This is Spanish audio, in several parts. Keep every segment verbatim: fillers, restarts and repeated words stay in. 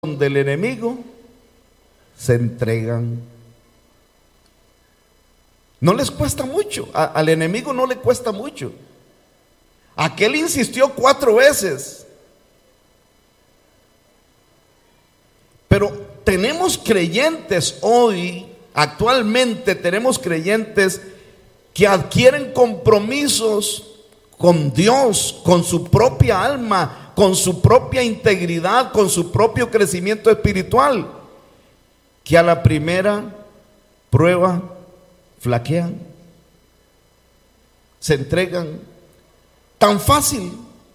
del enemigo, se entregan. No les cuesta mucho, a, al enemigo no le cuesta mucho. Aquel insistió cuatro veces. Pero tenemos creyentes hoy, actualmente tenemos creyentes que adquieren compromisos con Dios, con su propia alma, con su propia integridad, con su propio crecimiento espiritual, que a la primera prueba flaquean, se entregan tan fácil.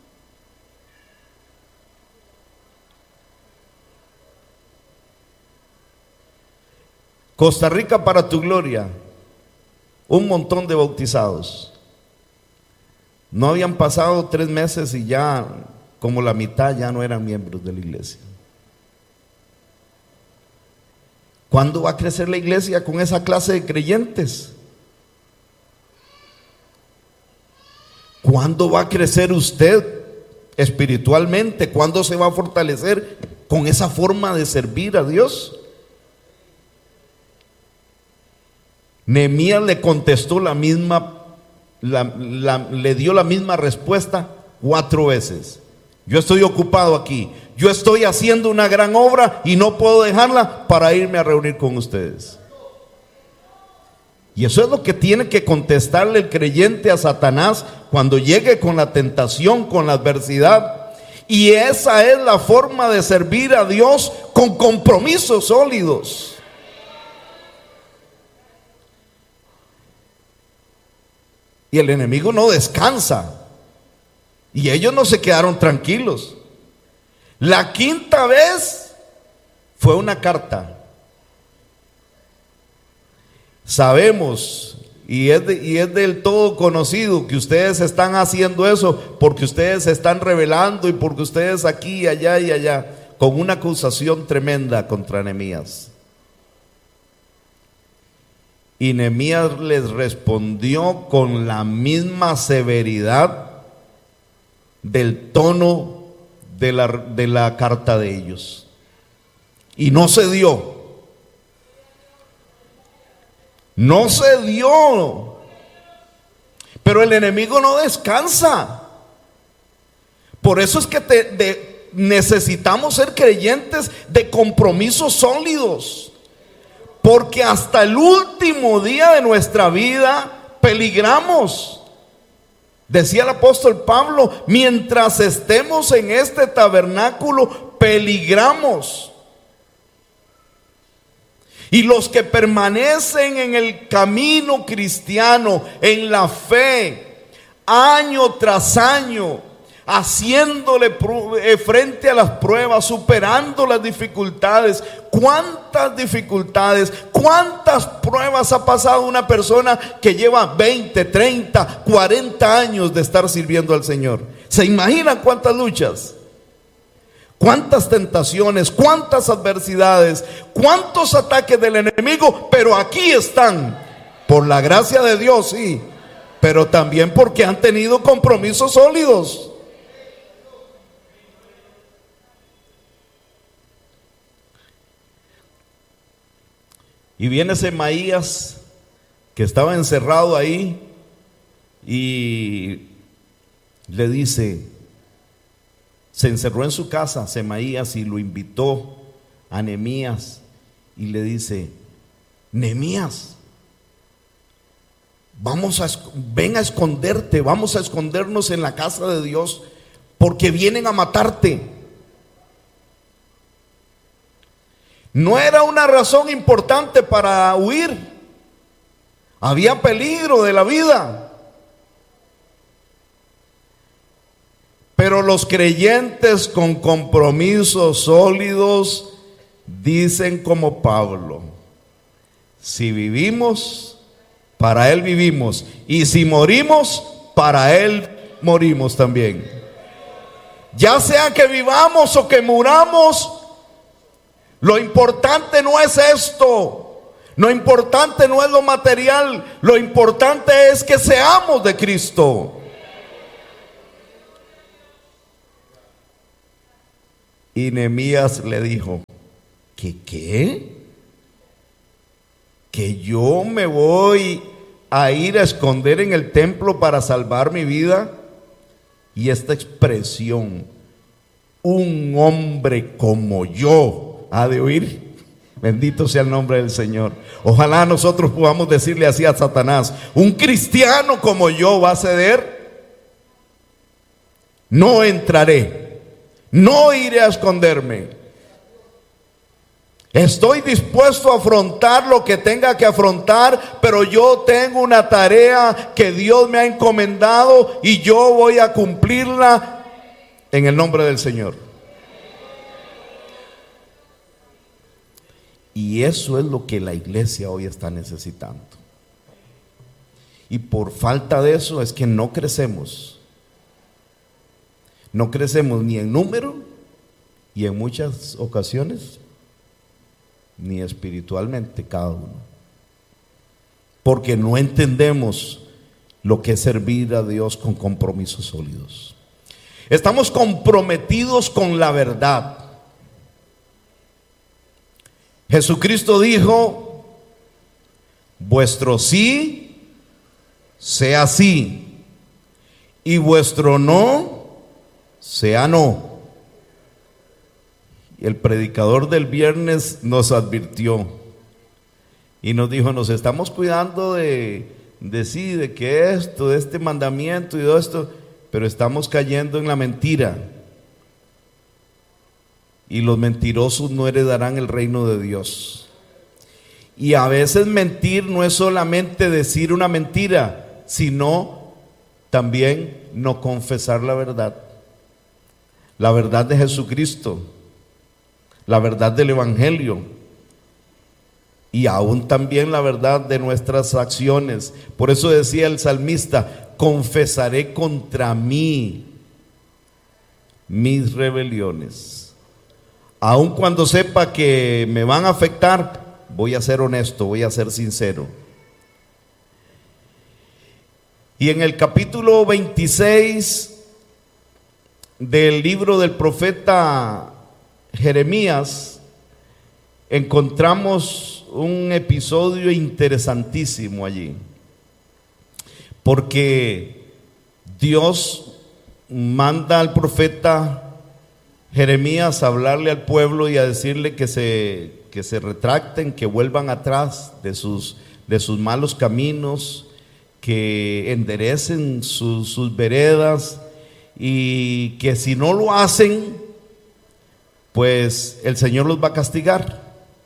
Costa Rica para tu gloria, un montón de bautizados. No habían pasado tres meses y ya como la mitad ya no eran miembros de la iglesia. ¿Cuándo va a crecer la iglesia con esa clase de creyentes? ¿Cuándo va a crecer usted espiritualmente? ¿Cuándo se va a fortalecer con esa forma de servir a Dios? Nehemías le contestó la misma, la, la, le dio la misma respuesta cuatro veces. Yo estoy ocupado aquí, yo estoy haciendo una gran obra y no puedo dejarla para irme a reunir con ustedes. Y eso es lo que tiene que contestarle el creyente a Satanás cuando llegue con la tentación, con la adversidad. Y esa es la forma de servir a Dios, con compromisos sólidos. Y el enemigo no descansa. Y ellos no se quedaron tranquilos. La quinta vez fue una carta. Sabemos, y es, de, y es del todo conocido, que ustedes están haciendo eso porque ustedes se están rebelando y porque ustedes aquí, allá y allá, con una acusación tremenda contra Nehemías. Y Nehemías les respondió con la misma severidad del tono de la, de la carta de ellos. Y no se dio. No se dio. Pero el enemigo no descansa. Por eso es que te, de, necesitamos ser creyentes de compromisos sólidos. Porque hasta el último día de nuestra vida peligramos. Decía el apóstol Pablo, mientras estemos en este tabernáculo, peligramos. Y los que permanecen en el camino cristiano, en la fe, año tras año, haciéndole frente a las pruebas, superando las dificultades. ¿Cuántas dificultades, cuántas pruebas ha pasado una persona que lleva veinte, treinta, cuarenta años de estar sirviendo al Señor? ¿Se imaginan cuántas luchas? ¿Cuántas tentaciones? ¿Cuántas adversidades? ¿Cuántos ataques del enemigo? Pero aquí están, por la gracia de Dios, sí, pero también porque han tenido compromisos sólidos. Y viene Semaías, que estaba encerrado ahí, y le dice, se encerró en su casa Semaías y lo invitó a Nehemías y le dice, Nehemías, vamos a, ven a esconderte, vamos a escondernos en la casa de Dios, porque vienen a matarte. No era una razón importante para huir. Había peligro de la vida. Pero los creyentes con compromisos sólidos dicen como Pablo, si vivimos, para Él vivimos, y si morimos, para Él morimos también. Ya sea que vivamos o que muramos, lo importante no es esto, lo importante no es lo material, lo importante es que seamos de Cristo. Y Nehemías le dijo: ¿qué qué? ¿Que yo me voy a ir a esconder en el templo para salvar mi vida? Y esta expresión, un hombre como yo, ha de oír. Bendito sea el nombre del Señor. Ojalá nosotros podamos decirle así a Satanás: un cristiano como yo va a ceder. No entraré, no iré a esconderme. Estoy dispuesto a afrontar lo que tenga que afrontar, pero yo tengo una tarea que Dios me ha encomendado y yo voy a cumplirla en el nombre del Señor. Y eso es lo que la iglesia hoy está necesitando. Y por falta de eso es que no crecemos. No crecemos ni en número y en muchas ocasiones ni espiritualmente cada uno. Porque no entendemos lo que es servir a Dios con compromisos sólidos. Estamos comprometidos con la verdad. Jesucristo dijo: vuestro sí sea sí y vuestro no sea no. Y el predicador del viernes nos advirtió y nos dijo: nos estamos cuidando de, de sí, de que esto, de este mandamiento y de esto, pero estamos cayendo en la mentira. Y los mentirosos no heredarán el reino de Dios. Y a veces mentir no es solamente decir una mentira, sino también no confesar la verdad. La verdad de Jesucristo, la verdad del Evangelio, y aún también la verdad de nuestras acciones. Por eso decía el salmista: confesaré contra mí mis rebeliones. Aun cuando sepa que me van a afectar, voy a ser honesto, voy a ser sincero. Y en el capítulo veintiséis del libro del profeta Jeremías encontramos un episodio interesantísimo allí, porque Dios manda al profeta Jeremías a hablarle al pueblo y a decirle que se, que se retracten, que vuelvan atrás de sus, de sus malos caminos, que enderecen sus, sus veredas, y que si no lo hacen, pues el Señor los va a castigar.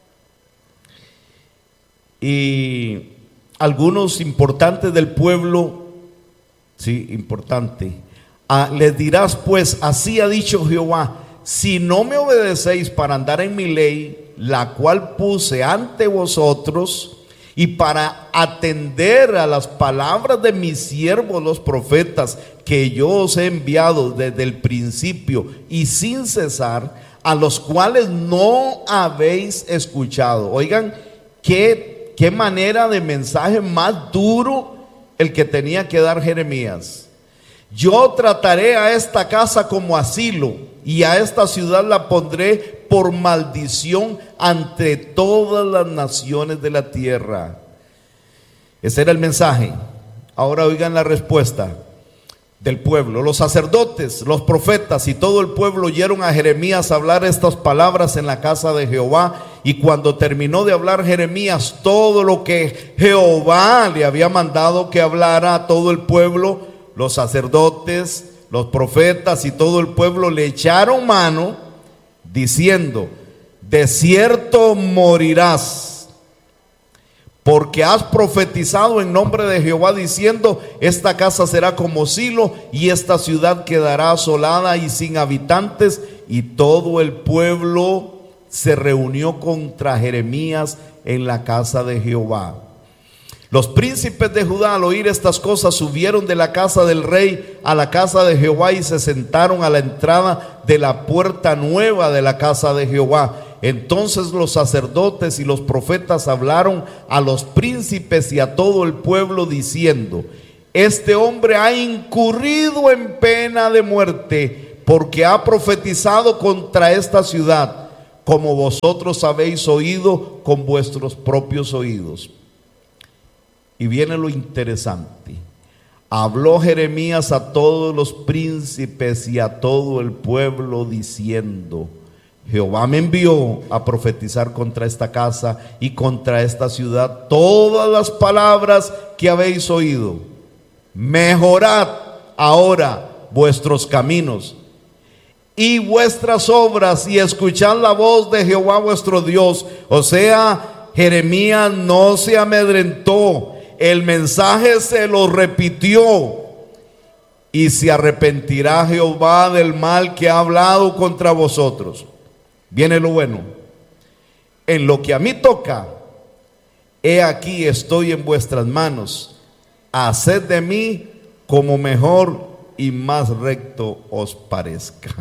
Y algunos importantes del pueblo, sí, importante, ah, les dirás pues: así ha dicho Jehová, si no me obedecéis para andar en mi ley, la cual puse ante vosotros, y para atender a las palabras de mis siervos los profetas, que yo os he enviado desde el principio y sin cesar, a los cuales no habéis escuchado. Oigan, qué, qué manera de mensaje más duro el que tenía que dar Jeremías. Yo trataré a esta casa como asilo, y a esta ciudad la pondré por maldición ante todas las naciones de la tierra. Ese era el mensaje. Ahora oigan la respuesta del pueblo. Los sacerdotes, los profetas y todo el pueblo oyeron a Jeremías hablar estas palabras en la casa de Jehová. Y cuando terminó de hablar Jeremías todo lo que Jehová le había mandado que hablara a todo el pueblo, los sacerdotes, los profetas y todo el pueblo le echaron mano, diciendo: de cierto morirás, porque has profetizado en nombre de Jehová, diciendo: esta casa será como Silo, y esta ciudad quedará asolada y sin habitantes. Y todo el pueblo se reunió contra Jeremías en la casa de Jehová. Los príncipes de Judá, al oír estas cosas, subieron de la casa del rey a la casa de Jehová y se sentaron a la entrada de la puerta nueva de la casa de Jehová. Entonces los sacerdotes y los profetas hablaron a los príncipes y a todo el pueblo diciendo: este hombre ha incurrido en pena de muerte, porque ha profetizado contra esta ciudad, como vosotros habéis oído con vuestros propios oídos. Y viene lo interesante. Habló Jeremías a todos los príncipes y a todo el pueblo diciendo: Jehová me envió a profetizar contra esta casa y contra esta ciudad todas las palabras que habéis oído. Mejorad ahora vuestros caminos y vuestras obras, y escuchad la voz de Jehová vuestro Dios. O sea, Jeremías no se amedrentó, el mensaje se lo repitió. Y se arrepentirá Jehová del mal que ha hablado contra vosotros. Viene lo bueno. En lo que a mí toca, he aquí estoy en vuestras manos. Haced de mí como mejor y más recto os parezca.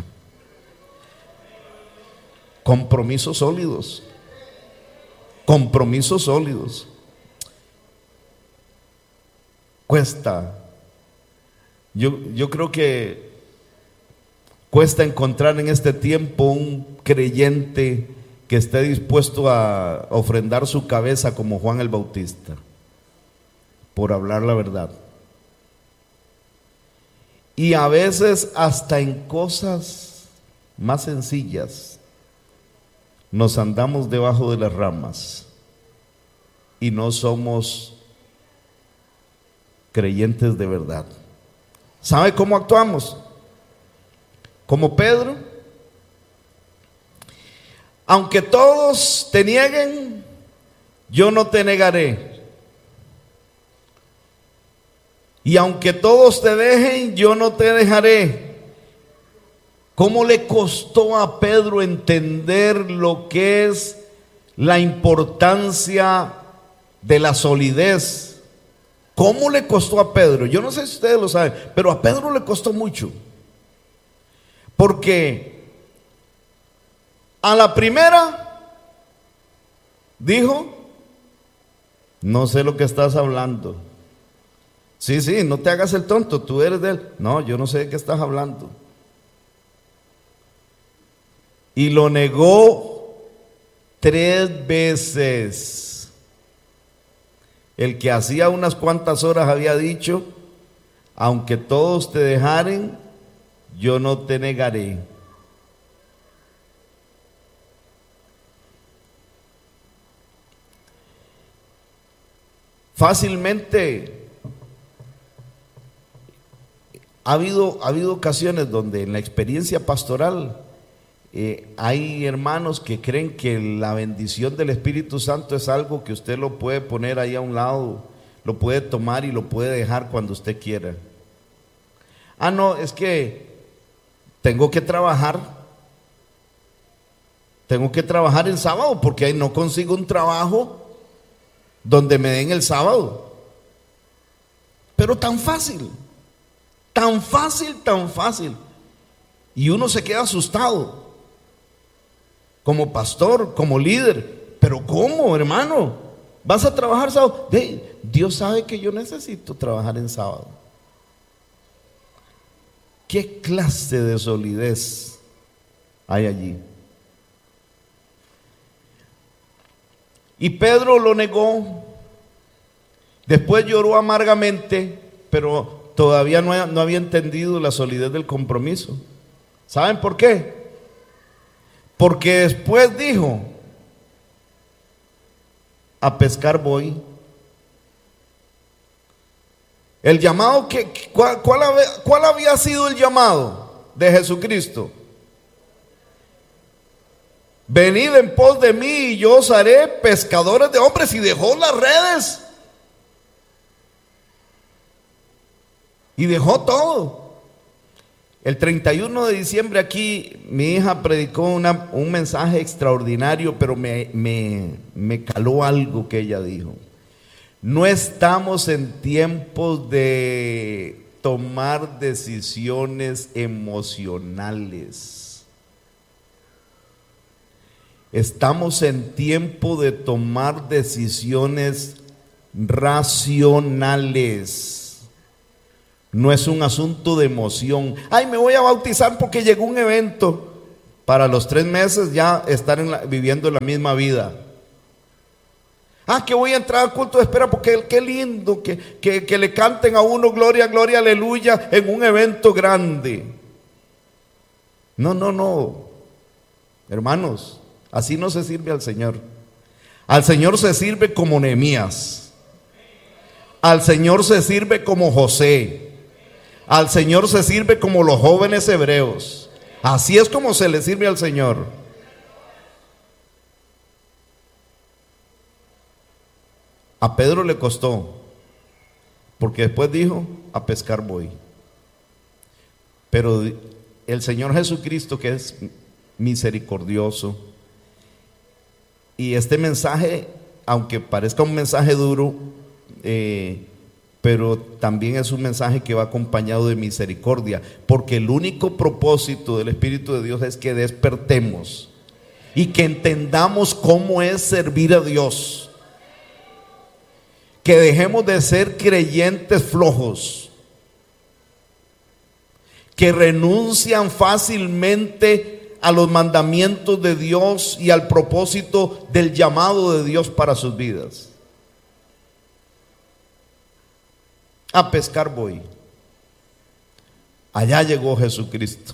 Compromisos sólidos. Compromisos sólidos. Cuesta. Yo, yo creo que cuesta encontrar en este tiempo un creyente que esté dispuesto a ofrendar su cabeza como Juan el Bautista, por hablar la verdad. Y a veces hasta en cosas más sencillas nos andamos debajo de las ramas y no somos creyentes de verdad. ¿Sabe cómo actuamos? Como Pedro. Aunque todos te nieguen, yo no te negaré. Y aunque todos te dejen, yo no te dejaré. ¿Cómo le costó a Pedro entender lo que es la importancia de la solidez? ¿Cómo le costó a Pedro? Yo no sé si ustedes lo saben, pero a Pedro le costó mucho. Porque a la primera dijo: no sé lo que estás hablando. Sí, sí, no te hagas el tonto, tú eres de él. No, yo no sé de qué estás hablando. Y lo negó tres veces. El que hacía unas cuantas horas había dicho: aunque todos te dejaren, yo no te negaré. Fácilmente ha habido, ha habido ocasiones donde en la experiencia pastoral eh, hay hermanos que creen que la bendición del Espíritu Santo es algo que usted lo puede poner ahí a un lado, lo puede tomar y lo puede dejar cuando usted quiera. Ah, no, es que tengo que trabajar, tengo que trabajar el sábado porque ahí no consigo un trabajo donde me den el sábado. Pero tan fácil, tan fácil, tan fácil. Y uno se queda asustado como pastor, como líder. Pero ¿cómo, hermano? ¿Vas a trabajar sábado? Dios sabe que yo necesito trabajar en sábado. ¿Qué clase de solidez hay allí? Y Pedro lo negó. Después lloró amargamente, pero todavía no, no había entendido la solidez del compromiso. ¿Saben por qué? Porque después dijo: a pescar voy. El llamado que, ¿cuál, cuál, ¿cuál había sido el llamado de Jesucristo? Venid en pos de mí y yo os haré pescadores de hombres. Y dejó las redes y dejó todo. El treinta y uno de diciembre aquí mi hija predicó una, un mensaje extraordinario, pero me, me, me caló algo que ella dijo. No estamos en tiempos de tomar decisiones emocionales. Estamos en tiempo de tomar decisiones racionales. No es un asunto de emoción. Ay, me voy a bautizar porque llegó un evento. Para los tres meses ya estar en la, viviendo la misma vida. Ah, que voy a entrar al culto de espera porque qué lindo que, que, que le canten a uno gloria, gloria, aleluya en un evento grande. No, no, no. Hermanos, así no se sirve al Señor. Al Señor se sirve como Nehemías. Al Señor se sirve como José. Al Señor se sirve como los jóvenes hebreos. Así es como se le sirve al Señor. A Pedro le costó, porque después dijo, a pescar voy. Pero el Señor Jesucristo, que es misericordioso, y este mensaje, aunque parezca un mensaje duro, eh, pero también es un mensaje que va acompañado de misericordia, porque el único propósito del Espíritu de Dios es que despertemos y que entendamos cómo es servir a Dios, que dejemos de ser creyentes flojos, que renuncian fácilmente a los mandamientos de Dios y al propósito del llamado de Dios para sus vidas. A pescar voy. Allá llegó Jesucristo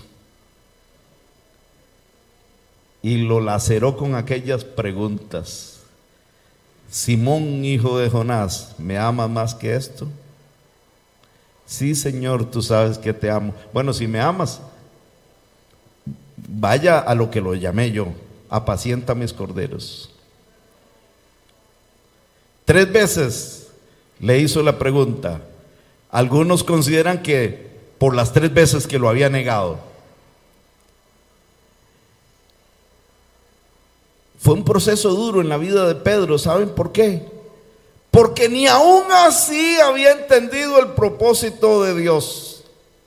y lo laceró con aquellas preguntas. Simón, hijo de Jonás, ¿me amas más que esto? Sí, Señor, tú sabes que te amo. Bueno, si me amas, vaya a lo que lo llamé yo, apacienta mis corderos. Tres veces le hizo la pregunta. Algunos consideran que por las tres veces que lo había negado. Fue un proceso duro en la vida de Pedro. ¿Saben por qué? Porque ni aún así había entendido el propósito de Dios.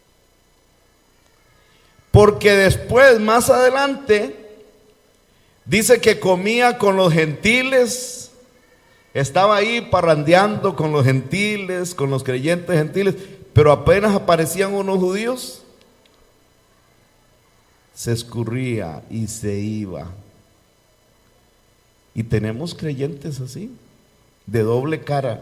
Porque después, más adelante, dice que comía con los gentiles. Estaba ahí parrandeando con los gentiles, con los creyentes gentiles, pero apenas aparecían unos judíos, se escurría y se iba. Y tenemos creyentes así, de doble cara.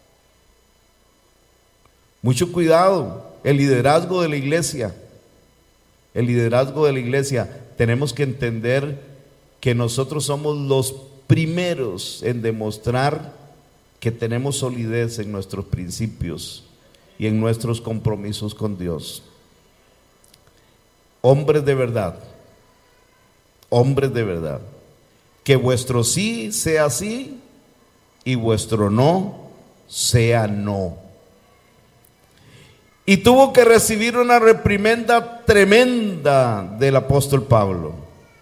Mucho cuidado, el liderazgo de la iglesia, el liderazgo de la iglesia, tenemos que entender que nosotros somos los primeros en demostrar que tenemos solidez en nuestros principios y en nuestros compromisos con Dios. Hombres de verdad, hombres de verdad, que vuestro sí sea sí y vuestro no sea no. Y tuvo que recibir una reprimenda tremenda del apóstol Pablo.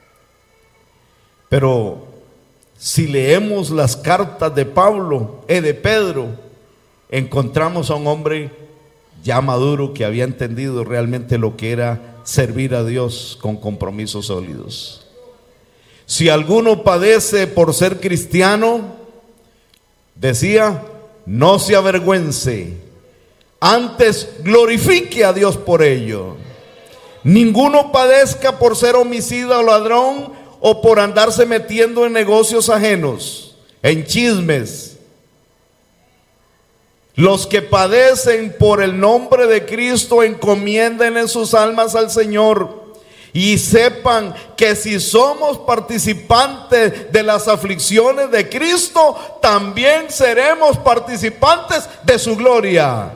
Pero si leemos las cartas de Pablo, eh, de Pedro, encontramos a un hombre ya maduro que había entendido realmente lo que era servir a Dios con compromisos sólidos. Si alguno padece por ser cristiano, decía, no se avergüence, antes glorifique a Dios por ello. Ninguno padezca por ser homicida o ladrón, o por andarse metiendo en negocios ajenos, en chismes. Los que padecen por el nombre de Cristo encomienden en sus almas al Señor y sepan que si somos participantes de las aflicciones de Cristo, también seremos participantes de su gloria.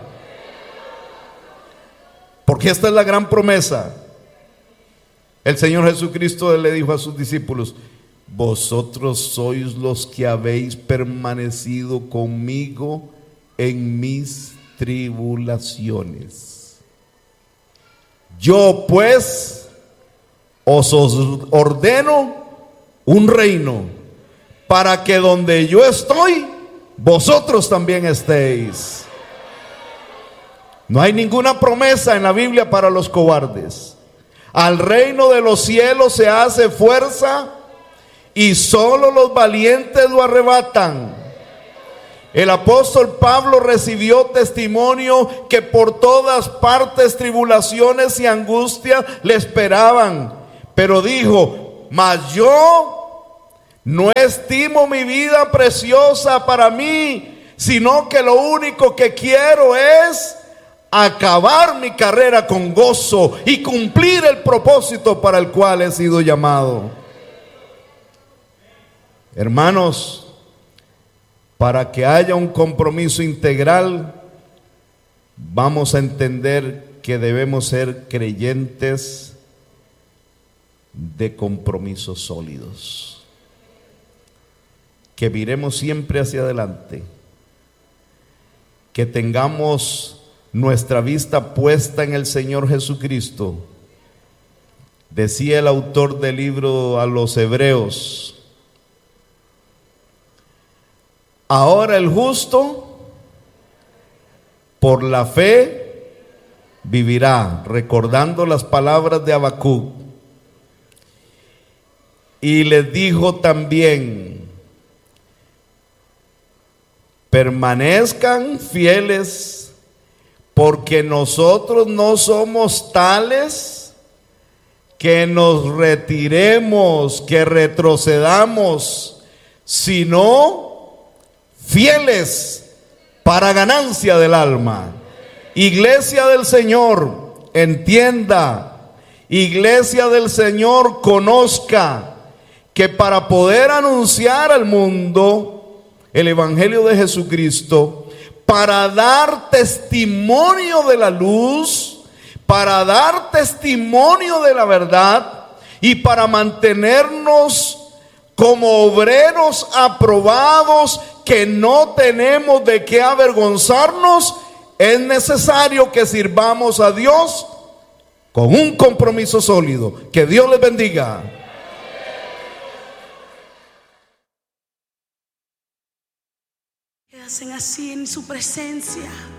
Porque esta es la gran promesa. El Señor Jesucristo le dijo a sus discípulos, vosotros sois los que habéis permanecido conmigo en mis tribulaciones. Yo pues os ordeno un reino, para que donde yo estoy, vosotros también estéis. No hay ninguna promesa en la Biblia para los cobardes. Al reino de los cielos se hace fuerza y solo los valientes lo arrebatan. El apóstol Pablo recibió testimonio que por todas partes tribulaciones y angustias le esperaban. Pero dijo: mas yo no estimo mi vida preciosa para mí, sino que lo único que quiero es acabar mi carrera con gozo y cumplir el propósito para el cual he sido llamado. Hermanos, para que haya un compromiso integral, vamos a entender que debemos ser creyentes de compromisos sólidos, que miremos siempre hacia adelante, que tengamos nuestra vista puesta en el Señor Jesucristo. Decía el autor del libro a los Hebreos: ahora el justo por la fe vivirá, recordando las palabras de Habacuc. Y les dijo también: permanezcan fieles, porque nosotros no somos tales que nos retiremos, que retrocedamos, sino fieles para ganancia del alma. Iglesia del Señor, entienda, iglesia del Señor, conozca que para poder anunciar al mundo el evangelio de Jesucristo, para dar testimonio de la luz, para dar testimonio de la verdad y para mantenernos como obreros aprobados, que no tenemos de qué avergonzarnos, es necesario que sirvamos a Dios con un compromiso sólido. Que Dios les bendiga. Hacen así en su presencia.